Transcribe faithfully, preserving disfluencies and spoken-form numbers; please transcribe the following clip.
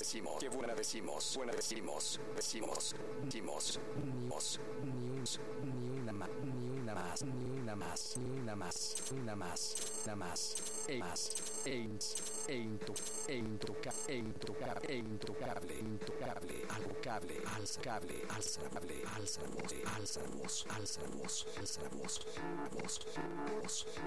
decimos, qué buena decimos, buena decimos, decimos, decimos, nimos, ni un, ni una más, ni una más, ni una más, ni una más, una más, una más, e más, e ins, e intu, e intuca, e intucar, e intocable, intocable, alocable, alzable, alzable, alzamos, alzamos, alzamos, alzamos, alzamos,